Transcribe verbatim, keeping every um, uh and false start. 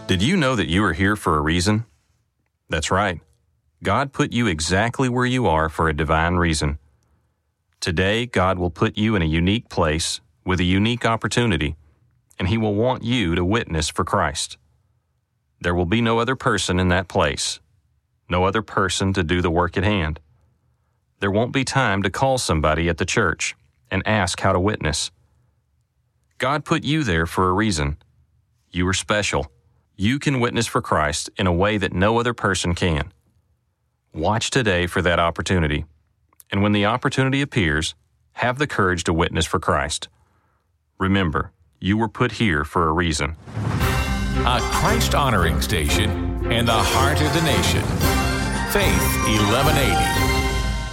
Did you know that you are here for a reason? That's right. God put you exactly where you are for a divine reason. Today, God will put you in a unique place with a unique opportunity, and He will want you to witness for Christ. There will be no other person in that place, no other person to do the work at hand. There won't be time to call somebody at the church and ask how to witness. God put you there for a reason. You are special. You can witness for Christ in a way that no other person can. Watch today for that opportunity. And when the opportunity appears, have the courage to witness for Christ. Remember, you were put here for a reason. A Christ-honoring station in the heart of the nation. Faith eleven eighty.